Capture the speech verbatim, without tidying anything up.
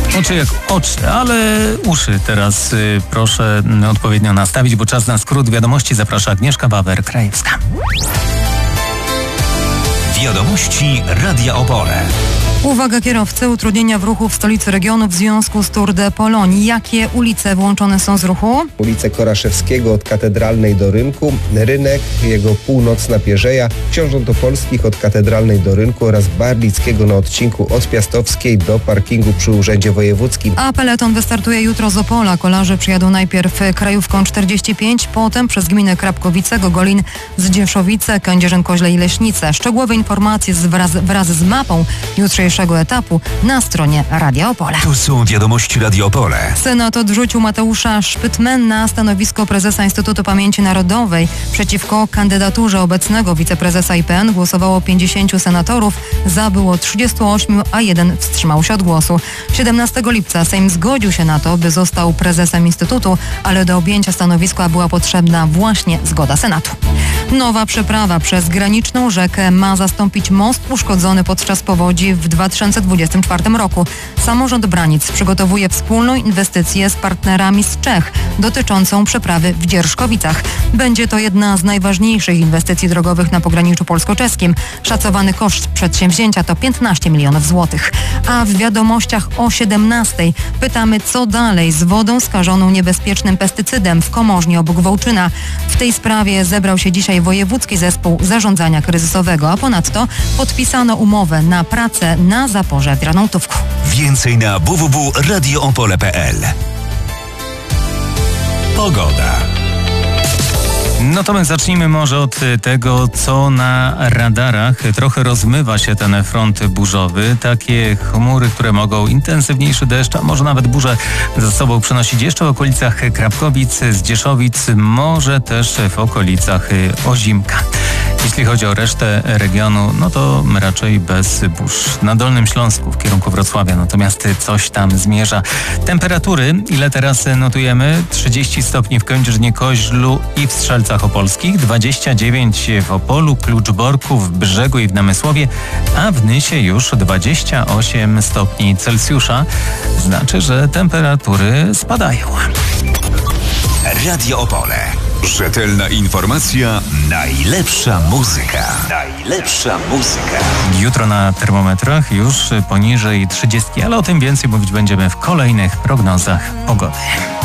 Oczy jak oczy, ale uszy teraz y, proszę odpowiednio nastawić, bo czas na skrót wiadomości. Zaprasza Agnieszka Wawer-Krajewska. Wiadomości Radia Opole. Uwaga kierowcy, utrudnienia w ruchu w stolicy regionu w związku z Tour de Pologne. Jakie ulice włączone są z ruchu? Ulicę Koraszewskiego od Katedralnej do Rynku, Rynek, jego północna Pierzeja, Książąt Opolskich od Katedralnej do Rynku oraz Barlickiego na odcinku od Piastowskiej do parkingu przy Urzędzie Wojewódzkim. A peleton wystartuje jutro z Opola. Kolarze przyjadą najpierw krajówką czterdzieści pięć, potem przez gminy Krapkowice, Gogolin, Zdzieszowice, Kędzierzyn-Koźle i Leśnice. Szczegółowe informacje wraz, wraz z mapą jutrzejszego etapu na stronie Radia Opole. Tu są wiadomości Radia Opole. Senat odrzucił Mateusza Szpytmena na stanowisko prezesa Instytutu Pamięci Narodowej. Przeciwko kandydaturze obecnego wiceprezesa I P N głosowało pięćdziesięciu senatorów, za było trzydziestu ośmiu, a jeden wstrzymał się od głosu. siedemnastego lipca Sejm zgodził się na to, by został prezesem Instytutu, ale do objęcia stanowiska była potrzebna właśnie zgoda Senatu. Nowa przeprawa przez graniczną rzekę ma zastąpić most uszkodzony podczas powodzi w dwa tysiące dwudziestym czwartym roku. Samorząd Branic przygotowuje wspólną inwestycję z partnerami z Czech dotyczącą przeprawy w Dzierżkowicach. Będzie to jedna z najważniejszych inwestycji drogowych na pograniczu polsko-czeskim. Szacowany koszt przedsięwzięcia to piętnaście milionów złotych. A w wiadomościach o siedemnastej pytamy, co dalej z wodą skażoną niebezpiecznym pestycydem w Komorznie obok Wołczyna. W tej sprawie zebrał się dzisiaj Wojewódzki Zespół Zarządzania Kryzysowego, a ponadto podpisano umowę na pracę na zaporze w Janołtówku. Więcej na w w w kropka radio opole kropka p l. Pogoda. No to my zacznijmy może od tego, co na radarach. Trochę rozmywa się ten front burzowy. Takie chmury, które mogą intensywniejszy deszcz, a może nawet burzę za sobą przynosić jeszcze w okolicach Krapkowic, Zdzieszowic, może też w okolicach Ozimka. Jeśli chodzi o resztę regionu, no to raczej bez burz. Na Dolnym Śląsku w kierunku Wrocławia natomiast coś tam zmierza. Temperatury, ile teraz notujemy? trzydzieści stopni w Kędzierzynie-Koźlu i w Strzelcach Opolskich, dwadzieścia dziewięć w Opolu, Kluczborku, w Brzegu i w Namysłowie, a w Nysie już dwadzieścia osiem stopni Celsjusza. Znaczy, że temperatury spadają. Radio Opole. Rzetelna informacja, najlepsza muzyka. Najlepsza muzyka. Jutro na termometrach już poniżej trzydziestki, ale o tym więcej mówić będziemy w kolejnych prognozach pogody.